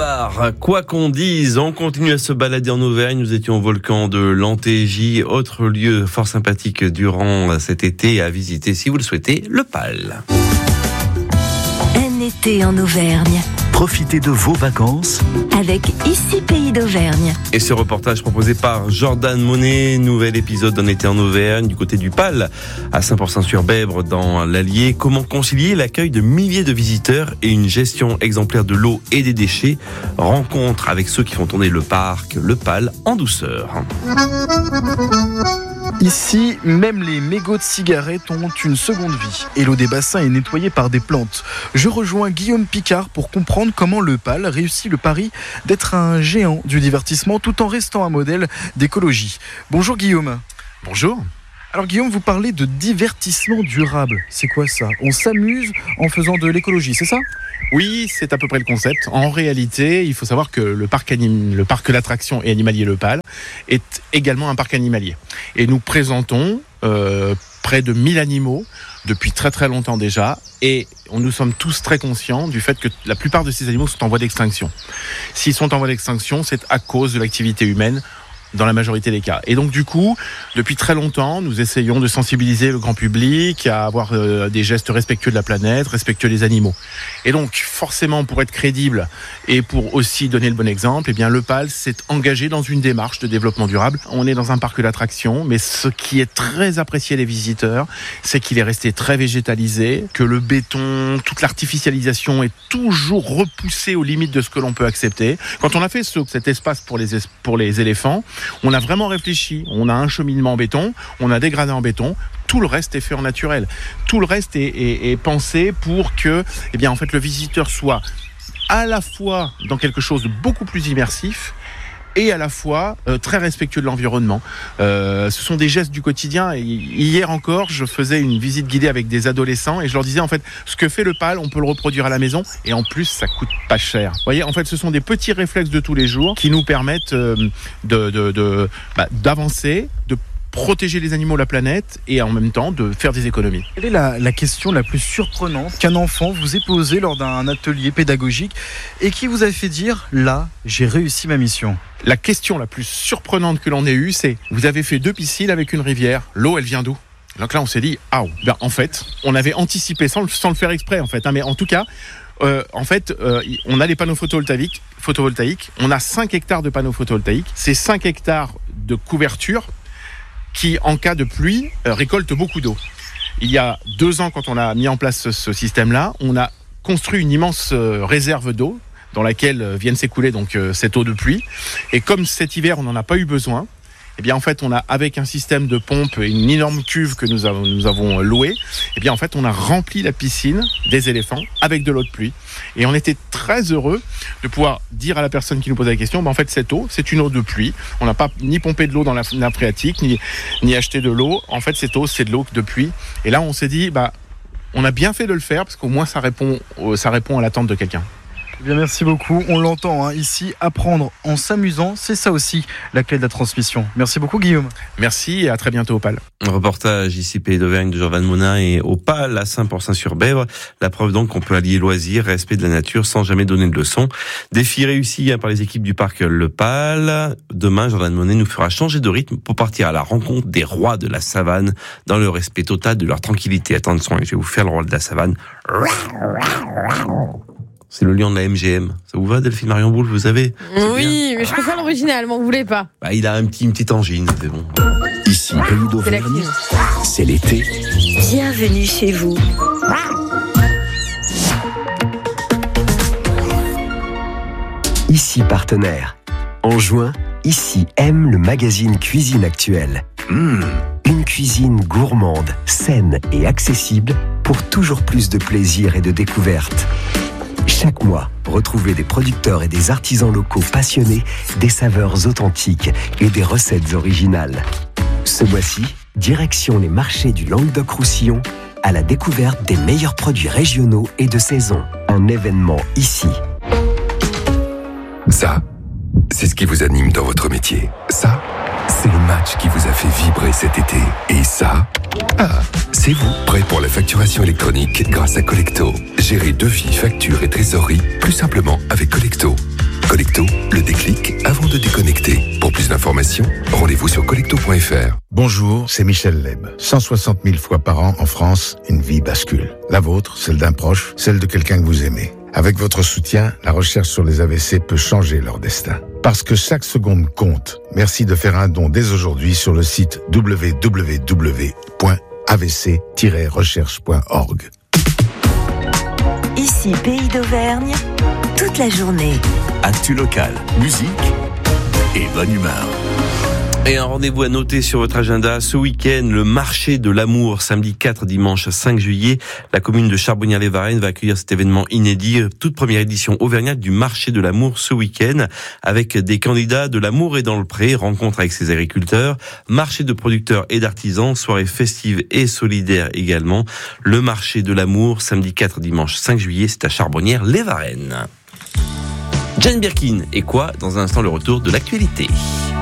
bavard. Quoi qu'on dise, on continue à se balader en Auvergne. Nous étions au volcan de l'Antégie, autre lieu fort sympathique durant cet été à visiter si vous le souhaitez, le Pal. Un été en Auvergne. Profitez de vos vacances avec Ici Pays d'Auvergne. Et ce reportage proposé par Jordan Monet, nouvel épisode d'un été en Auvergne, du côté du Pal, à Saint-Pourçain-sur-Bèbre, dans l'Allier. Comment concilier l'accueil de milliers de visiteurs et une gestion exemplaire de l'eau et des déchets? Rencontre avec ceux qui font tourner le parc, le Pal, en douceur. Ici, même les mégots de cigarettes ont une seconde vie et l'eau des bassins est nettoyée par des plantes. Je rejoins Guillaume Picard pour comprendre comment le Pal réussit le pari d'être un géant du divertissement tout en restant un modèle d'écologie. Bonjour Guillaume. Bonjour. Alors Guillaume, vous parlez de divertissement durable. C'est quoi ça? On s'amuse en faisant de l'écologie, c'est ça? Oui, c'est à peu près le concept. En réalité, il faut savoir que le parc d'attractions et animalier Le Pal est également un parc animalier. Et nous présentons près de 1000 animaux depuis très très longtemps déjà. Et nous sommes tous très conscients du fait que la plupart de ces animaux sont en voie d'extinction. S'ils sont en voie d'extinction, c'est à cause de l'activité humaine, dans la majorité des cas. Et donc du coup, depuis très longtemps, nous essayons de sensibiliser le grand public à avoir des gestes respectueux de la planète, respectueux des animaux. Et donc forcément, pour être crédible et pour aussi donner le bon exemple, eh bien le Pal s'est engagé dans une démarche de développement durable. On est dans un parc d'attractions, mais ce qui est très apprécié des visiteurs, c'est qu'il est resté très végétalisé, que le béton, toute l'artificialisation est toujours repoussée aux limites de ce que l'on peut accepter. Quand on a fait cet espace pour les éléphants, on a vraiment réfléchi. On a un cheminement en béton, on a dégradé en béton. Tout le reste est fait en naturel. Tout le reste est pensé pour que, eh bien, en fait, le visiteur soit à la fois dans quelque chose de beaucoup plus immersif et à la fois très respectueux de l'environnement. Ce sont des gestes du quotidien. Et hier encore, je faisais une visite guidée avec des adolescents et je leur disais, en fait, ce que fait le Pal, on peut le reproduire à la maison et en plus, ça coûte pas cher. Vous voyez, en fait, ce sont des petits réflexes de tous les jours qui nous permettent d'avancer, de protéger les animaux, la planète et en même temps de faire des économies. Quelle est la question la plus surprenante qu'un enfant vous ait posée lors d'un atelier pédagogique et qui vous a fait dire « Là, j'ai réussi ma mission ». La question la plus surprenante que l'on ait eue, c'est « Vous avez fait 2 piscines avec une rivière, l'eau elle vient d'où ?» Donc là on s'est dit « Ah, ben, en fait, on avait anticipé sans le faire exprès en fait, hein, mais en tout cas, on a les panneaux photovoltaïques, on a 5 hectares de panneaux photovoltaïques, c'est 5 hectares de couverture qui, en cas de pluie, récolte beaucoup d'eau. Il y a 2 ans, quand on a mis en place ce système-là, on a construit une immense réserve d'eau dans laquelle viennent s'écouler donc cette eau de pluie. Et comme cet hiver, on n'en a pas eu besoin, eh bien en fait, on a, avec un système de pompe et une énorme cuve que nous avons louée, eh bien en fait, on a rempli la piscine des éléphants avec de l'eau de pluie. Et on était très heureux de pouvoir dire à la personne qui nous posait la question, en fait, cette eau, c'est une eau de pluie. On n'a pas ni pompé de l'eau dans la nappe phréatique, ni acheté de l'eau. En fait, cette eau, c'est de l'eau de pluie. Et là, on s'est dit, on a bien fait de le faire parce qu'au moins, ça répond à l'attente de quelqu'un. Eh bien, merci beaucoup. On l'entend ici, apprendre en s'amusant, c'est ça aussi la clé de la transmission. Merci beaucoup Guillaume. Merci et à très bientôt au Pal. Un reportage ici Pays d'Auvergne de Jordan Monin et au Pal à Saint-Pourçain-sur-Bèbre. La preuve donc qu'on peut allier loisirs, respect de la nature sans jamais donner de leçons. Défi réussi par les équipes du parc Le Pal. Demain, Jordan Monet nous fera changer de rythme pour partir à la rencontre des rois de la savane dans le respect total de leur tranquillité. Attention, je vais vous faire le roi de la savane. C'est le lion de la MGM. Ça vous va, Delphine Marion Boule, vous avez? Oui, mais je préfère l'original, m'en voulez pas. Il a une petite angine, c'est bon. Ici, Pays d'Auvergne, c'est l'été. Bienvenue chez vous. Ici, partenaire. En juin, Ici aime le magazine Cuisine Actuelle. Une cuisine gourmande, saine et accessible pour toujours plus de plaisir et de découverte. Chaque mois, retrouvez des producteurs et des artisans locaux passionnés, des saveurs authentiques et des recettes originales. Ce mois-ci, direction les marchés du Languedoc-Roussillon à la découverte des meilleurs produits régionaux et de saison. Un événement ici. Ça, c'est ce qui vous anime dans votre métier. Ça, c'est le match qui vous a fait vibrer cet été. Et ça, c'est vous, prêt pour la facturation électronique grâce à Collecto. Gérez devis, factures et trésorerie plus simplement avec Collecto. Collecto, le déclic avant de déconnecter. Pour plus d'informations, rendez-vous sur collecto.fr. Bonjour, c'est Michel Leb. 160 000 fois par an en France, une vie bascule. La vôtre, celle d'un proche, celle de quelqu'un que vous aimez. Avec votre soutien, la recherche sur les AVC peut changer leur destin. Parce que chaque seconde compte. Merci de faire un don dès aujourd'hui sur le site www.avc-recherche.org. Ici, Pays d'Auvergne, toute la journée. Actu locale, musique et bonne humeur. Et un rendez-vous à noter sur votre agenda ce week-end, le marché de l'amour, samedi 4, dimanche 5 juillet. La commune de Charbonnières-les-Varennes va accueillir cet événement inédit, toute première édition auvergnate du marché de l'amour ce week-end, avec des candidats de l'amour et dans le pré, rencontre avec ses agriculteurs, marché de producteurs et d'artisans, soirée festive et solidaire également. Le marché de l'amour, samedi 4, dimanche 5 juillet, c'est à Charbonnières-les-Varennes. Jane Birkin, et quoi? Dans un instant, le retour de l'actualité.